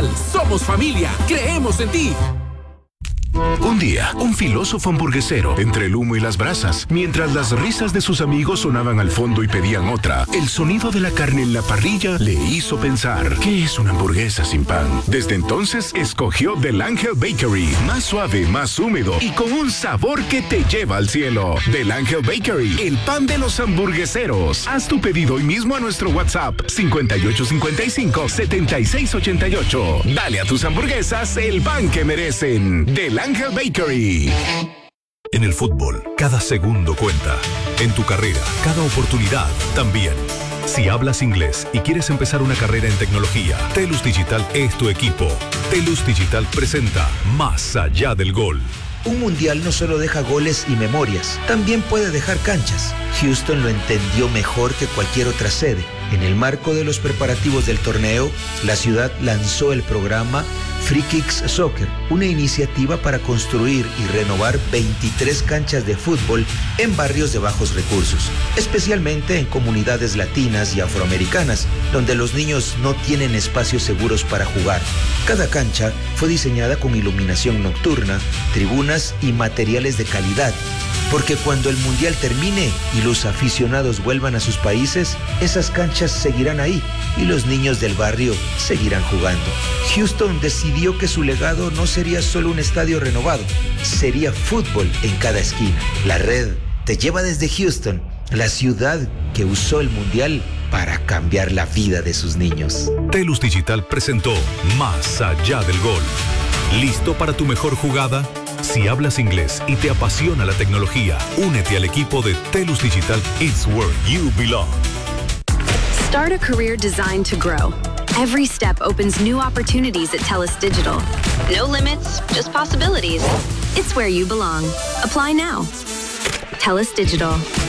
Digital. Somos familia. Creemos en ti. Un día, un filósofo hamburguesero, entre el humo y las brasas, mientras las risas de sus amigos sonaban al fondo y pedían otra, el sonido de la carne en la parrilla le hizo pensar, ¿qué es una hamburguesa sin pan? Desde entonces, escogió Del Ángel Bakery, más suave, más húmedo y con un sabor que te lleva al cielo. Del Ángel Bakery, el pan de los hamburgueseros. Haz tu pedido hoy mismo a nuestro WhatsApp 5855-7688. Dale a tus hamburguesas el pan que merecen. Del Ángel Bakery. En el fútbol, cada segundo cuenta. En tu carrera, cada oportunidad también. Si hablas inglés y quieres empezar una carrera en tecnología, TELUS Digital es tu equipo. TELUS Digital presenta Más allá del gol. Un mundial no solo deja goles y memorias, también puede dejar canchas. Houston lo entendió mejor que cualquier otra sede. En el marco de los preparativos del torneo, la ciudad lanzó el programa Free Kicks Soccer, una iniciativa para construir y renovar 23 canchas de fútbol en barrios de bajos recursos, especialmente en comunidades latinas y afroamericanas, donde los niños no tienen espacios seguros para jugar. Cada cancha fue diseñada con iluminación nocturna, tribunas y materiales de calidad, porque cuando el mundial termine y los aficionados vuelvan a sus países, esas canchas seguirán ahí y los niños del barrio seguirán jugando. Houston decidió que su legado no sería solo un estadio renovado, sería fútbol en cada esquina. La red te lleva desde Houston, la ciudad que usó el mundial para cambiar la vida de sus niños. TELUS Digital presentó Más allá del gol. ¿Listo para tu mejor jugada? Si hablas inglés y te apasiona la tecnología, únete al equipo de TELUS Digital. It's where you belong. Start a career designed to grow. Every step opens new opportunities at TELUS Digital. No limits, just possibilities. It's where you belong. Apply now. TELUS Digital.